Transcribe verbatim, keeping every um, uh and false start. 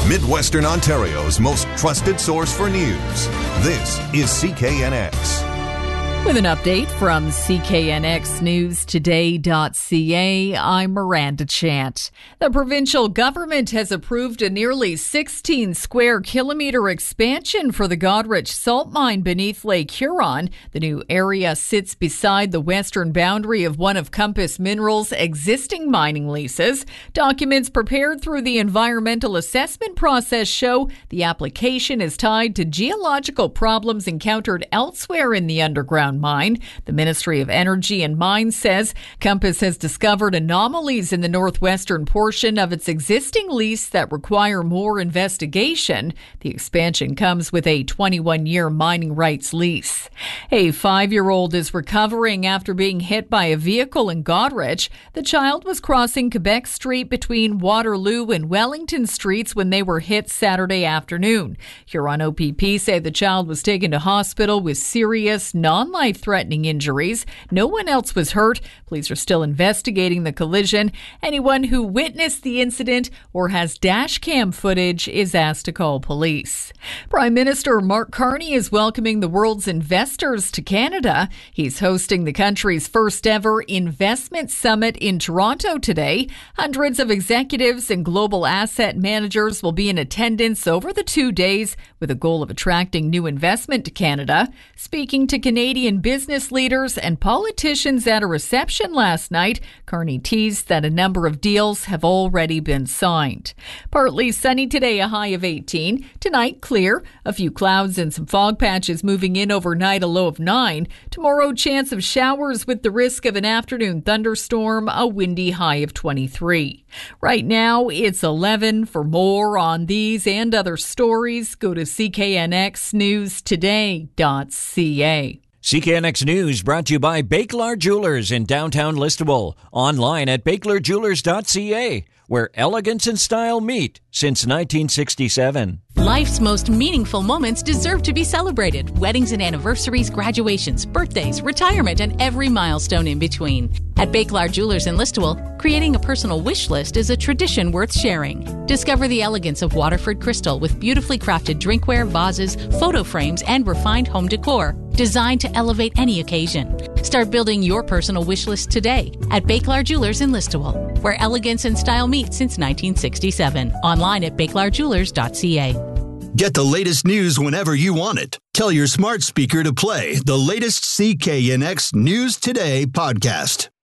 Midwestern Ontario's most trusted source for news. This is C K N X. With an update from C K N X News Today dot C A, I'm Miranda Chant. The provincial government has approved a nearly sixteen square kilometre expansion for the Goderich salt mine beneath Lake Huron. The new area sits beside the western boundary of one of Compass Minerals' existing mining leases. Documents prepared through the environmental assessment process show the application is tied to geological problems encountered elsewhere in the underground mine. The Ministry of Energy and Mines says Compass has discovered anomalies in the northwestern portion of its existing lease that require more investigation. The expansion comes with a twenty-one year mining rights lease. A five-year-old is recovering after being hit by a vehicle in Goderich. The child was crossing Quebec Street between Waterloo and Wellington Streets when they were hit Saturday afternoon. Huron O P P say the child was taken to hospital with serious non life-threatening injuries. No one else was hurt. Police are still investigating the collision. Anyone who witnessed the incident or has dash cam footage is asked to call police. Prime Minister Mark Carney is welcoming the world's investors to Canada. He's hosting the country's first ever investment summit in Toronto today. Hundreds of executives and global asset managers will be in attendance over the two days with a goal of attracting new investment to Canada. Speaking to Canadian business leaders and politicians at a reception last night, Carney teased that a number of deals have already been signed. Partly sunny today, a high of eighteen. Tonight, clear. A few clouds and some fog patches moving in overnight, a low of nine. Tomorrow, chance of showers with the risk of an afternoon thunderstorm, a windy high of twenty-three. Right now, it's eleven. For more on these and other stories, go to C K N X News Today dot C A. C K N X News brought to you by Bakelard Jewelers in downtown Listowel. Online at Bakelard Jewelers dot C A, where elegance and style meet since nineteen sixty-seven. Life's most meaningful moments deserve to be celebrated. Weddings and anniversaries, graduations, birthdays, retirement, and every milestone in between. At Bakelard Jewelers in Listowel, creating a personal wish list is a tradition worth sharing. Discover the elegance of Waterford crystal with beautifully crafted drinkware, vases, photo frames, and refined home decor designed to elevate any occasion. Start building your personal wish list today at Bakelard Jewelers in Listowel, where elegance and style meet since nineteen sixty-seven. Online at Bakelard Jewelers dot C A. Get the latest news whenever you want it. Tell your smart speaker to play the latest C K N X News Today podcast.